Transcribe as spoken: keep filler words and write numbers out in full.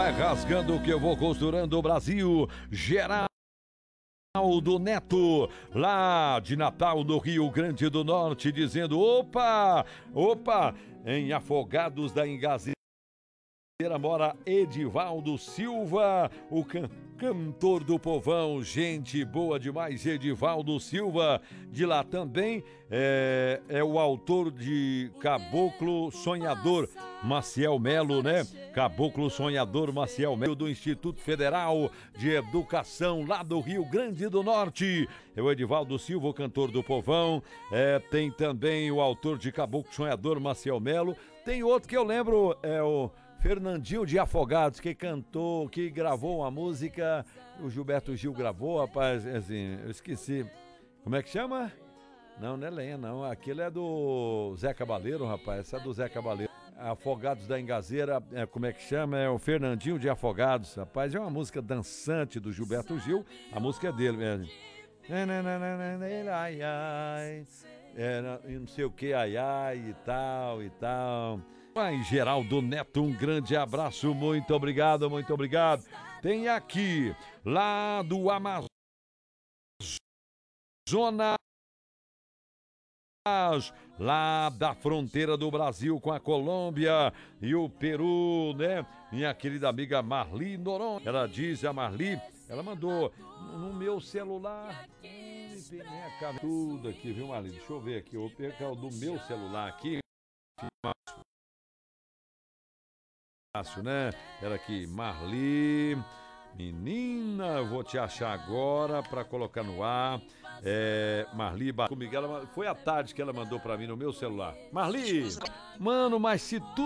vai rasgando que eu vou costurando o Brasil. Geraldo Neto, lá de Natal, no Rio Grande do Norte, dizendo: opa, opa, em Afogados da Engazeira mora Edivaldo Silva, o can cantor do povão, gente boa demais, Edivaldo Silva. De lá também é, é o autor de Caboclo Sonhador, Maciel Melo, né? Caboclo Sonhador, Maciel Melo, do Instituto Federal de Educação, lá do Rio Grande do Norte. É o Edivaldo Silva, o cantor do povão. É, tem também o autor de Caboclo Sonhador, Maciel Melo. Tem outro que eu lembro, é o Fernandinho de Afogados, que cantou, que gravou uma música, o Gilberto Gil gravou, rapaz, assim, eu esqueci. Como é que chama? Não, não é lenha, não. Aquele é do Zé Cabaleiro, rapaz, essa é do Zé Cabaleiro. Afogados da Engazeira, é, como é que chama? É o Fernandinho de Afogados, rapaz, é uma música dançante do Gilberto Gil, a música é dele mesmo. Ai, ai, é, não sei o que, ai, ai, e tal, e tal. Ai, Geraldo Neto, um grande abraço, muito obrigado, muito obrigado. Tem aqui, lá do Amazonas, lá da fronteira do Brasil com a Colômbia e o Peru, né? Minha querida amiga Marli Noronha, ela diz, a Marli, ela mandou no meu celular, tudo aqui, viu, Marli? Deixa eu ver aqui, eu vou pegar o do meu celular aqui. Fácil, né? Era aqui, Marli, menina, eu vou te achar agora pra colocar no ar. É, Marli, comigo, ela, foi à tarde que ela mandou pra mim no meu celular. Marli, mano, mas se tu